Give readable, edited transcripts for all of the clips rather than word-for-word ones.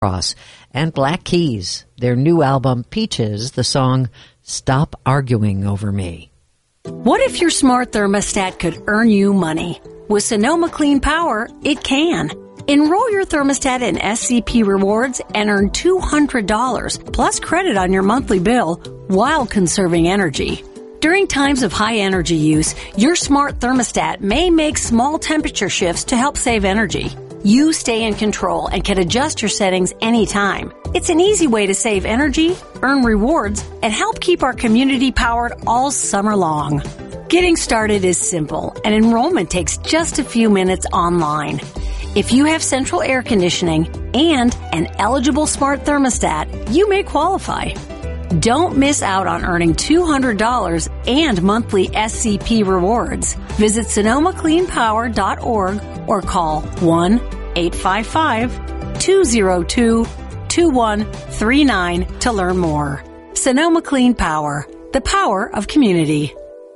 Cross, and Black Keys, their new album Peaches, the song Stop Arguing Over Me. What if your smart thermostat could earn you money? With Sonoma Clean Power, it can. Enroll your thermostat in SCP Rewards and earn $200 plus credit on your monthly bill while conserving energy. During times of high energy use, your smart thermostat may make small temperature shifts to help save energy. You stay in control and can adjust your settings anytime. It's an easy way to save energy, earn rewards, and help keep our community powered all summer long. Getting started is simple, and enrollment takes just a few minutes online. If you have central air conditioning and an eligible smart thermostat, you may qualify. Don't miss out on earning $200 and monthly SCP rewards. Visit SonomaCleanPower.org or call 1-855-202-2139 to learn more. Sonoma Clean Power, the power of community.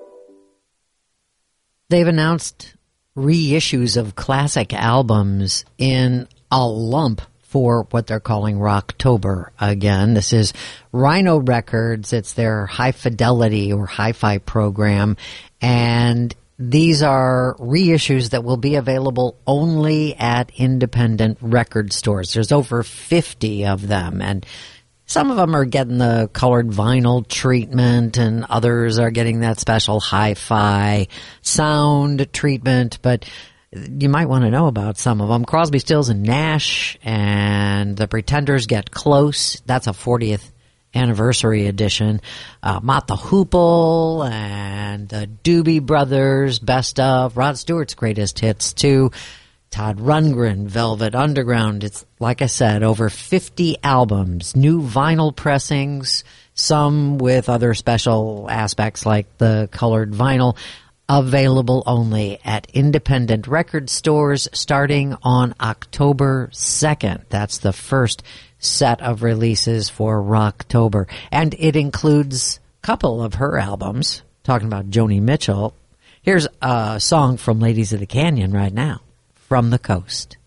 They've announced reissues of classic albums in a lump for what they're calling Rocktober again. This is Rhino Records. It's their high fidelity or hi-fi program. And these are reissues that will be available only at independent record stores. There's over 50 of them. And some of them are getting the colored vinyl treatment, and others are getting that special hi-fi sound treatment. But you might want to know about some of them. Crosby, Stills and Nash and The Pretenders Get Close. That's a 40th anniversary edition. Mott the Hoople and the Doobie Brothers, Best Of. Rod Stewart's Greatest Hits, too. Todd Rundgren, Velvet Underground. It's, like I said, over 50 albums. New vinyl pressings, some with other special aspects like the colored vinyl. Available only at independent record stores starting on October 2nd. That's the first set of releases for Rocktober. And it includes a couple of her albums. Talking about Joni Mitchell. Here's a song from Ladies of the Canyon right now, From the Coast.